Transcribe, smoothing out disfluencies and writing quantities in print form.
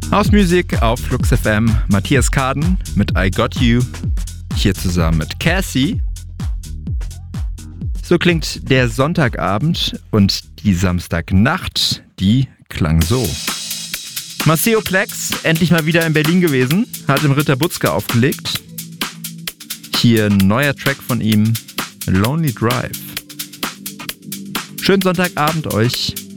House Music auf Flux FM. Matthias Kaden mit I Got You. Hier zusammen mit Cassie. So klingt der Sonntagabend und die Samstagnacht, die klang so. Maceo Plex, endlich mal wieder in Berlin gewesen, hat im Ritter Butzke aufgelegt. Hier ein neuer Track von ihm, Lonely Drive. Schönen Sonntagabend euch.